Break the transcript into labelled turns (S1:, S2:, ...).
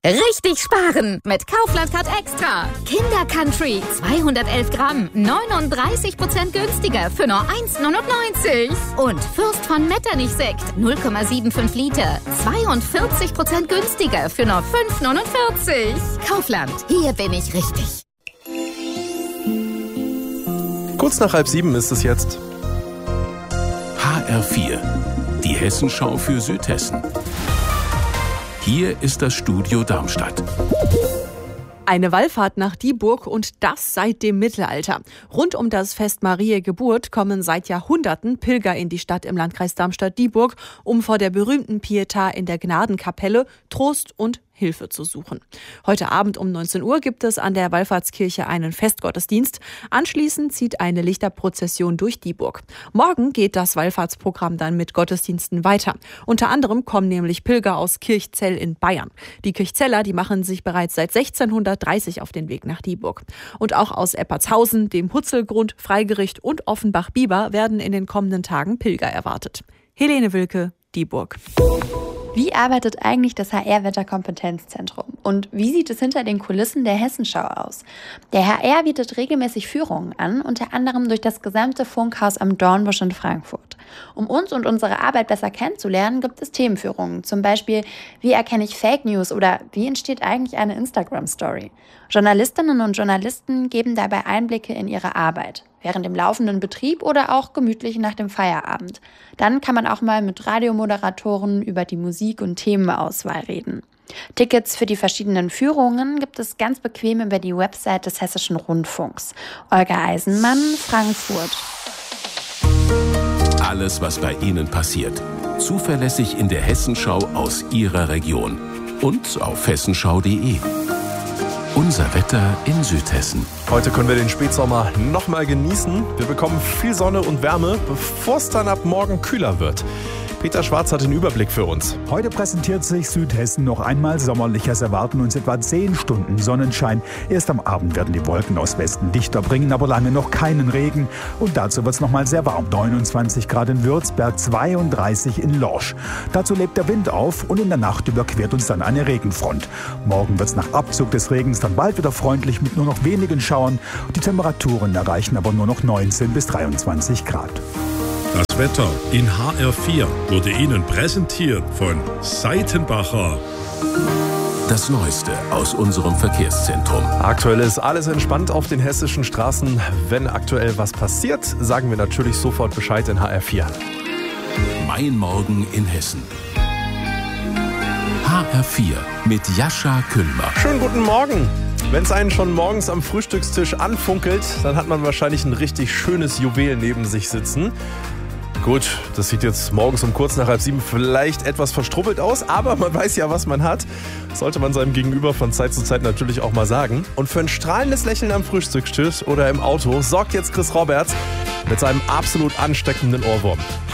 S1: Richtig sparen mit Kaufland Card Extra. Kinder Country 211 Gramm, 39% günstiger für nur 1,99. Und Fürst von Metternich Sekt 0,75 Liter, 42% günstiger für nur 5,49. Kaufland, hier bin ich richtig.
S2: Kurz nach 6:30 ist es jetzt.
S3: HR4, die Hessenschau für Südhessen. Hier ist das Studio Darmstadt.
S4: Eine Wallfahrt nach Dieburg und das seit dem Mittelalter. Rund um das Fest Mariä Geburt kommen seit Jahrhunderten Pilger in die Stadt im Landkreis Darmstadt-Dieburg, um vor der berühmten Pietà in der Gnadenkapelle Trost und Hilfe zu suchen. Heute Abend um 19 Uhr gibt es an der Wallfahrtskirche einen Festgottesdienst. Anschließend zieht eine Lichterprozession durch Dieburg. Morgen geht das Wallfahrtsprogramm dann mit Gottesdiensten weiter. Unter anderem kommen nämlich Pilger aus Kirchzell in Bayern. Die Kirchzeller, die machen sich bereits seit 1630 auf den Weg nach Dieburg. Und auch aus Eppertshausen, dem Hutzelgrund, Freigericht und Offenbach-Bieber werden in den kommenden Tagen Pilger erwartet. Helene Wilke, Dieburg.
S5: Wie arbeitet eigentlich das HR-Wetterkompetenzzentrum? Und wie sieht es hinter den Kulissen der Hessenschau aus? Der HR bietet regelmäßig Führungen an, unter anderem durch das gesamte Funkhaus am Dornbusch in Frankfurt. Um uns und unsere Arbeit besser kennenzulernen, gibt es Themenführungen. Zum Beispiel, wie erkenne ich Fake News oder wie entsteht eigentlich eine Instagram-Story? Journalistinnen und Journalisten geben dabei Einblicke in ihre Arbeit, während dem laufenden Betrieb oder auch gemütlich nach dem Feierabend. Dann kann man auch mal mit Radiomoderatoren über die Musik- und Themenauswahl reden. Tickets für die verschiedenen Führungen gibt es ganz bequem über die Website des Hessischen Rundfunks. Olga Eisenmann, Frankfurt.
S3: Alles, was bei Ihnen passiert. Zuverlässig in der Hessenschau aus Ihrer Region. Und auf hessenschau.de. Unser Wetter in Südhessen.
S2: Heute können wir den Spätsommer nochmal genießen. Wir bekommen viel Sonne und Wärme, bevor es dann ab morgen kühler wird. Peter Schwarz hat den Überblick für uns.
S6: Heute präsentiert sich Südhessen noch einmal sommerlich. Es erwarten uns etwa 10 Stunden Sonnenschein. Erst am Abend werden die Wolken aus Westen dichter bringen, aber lange noch keinen Regen. Und dazu wird es nochmal sehr warm. 29 Grad in Würzberg, 32 in Lorsch. Dazu lebt der Wind auf und in der Nacht überquert uns dann eine Regenfront. Morgen wird es nach Abzug des Regens dann bald wieder freundlich mit nur noch wenigen Schauern. Die Temperaturen erreichen aber nur noch 19 bis 23 Grad.
S7: Das Wetter in HR4 wurde Ihnen präsentiert von Seitenbacher.
S3: Das Neueste aus unserem Verkehrszentrum.
S2: Aktuell ist alles entspannt auf den hessischen Straßen. Wenn aktuell was passiert, sagen wir natürlich sofort Bescheid in HR4.
S3: Mein Morgen in Hessen. HR4 mit Jascha Kühlmer.
S2: Schönen guten Morgen. Wenn es einen schon morgens am Frühstückstisch anfunkelt, dann hat man wahrscheinlich ein richtig schönes Juwel neben sich sitzen. Gut, das sieht jetzt morgens um kurz nach 6:30 vielleicht etwas verstrubbelt aus, aber man weiß ja, was man hat. Sollte man seinem Gegenüber von Zeit zu Zeit natürlich auch mal sagen. Und für ein strahlendes Lächeln am Frühstückstisch oder im Auto sorgt jetzt Chris Roberts mit seinem absolut ansteckenden Ohrwurm.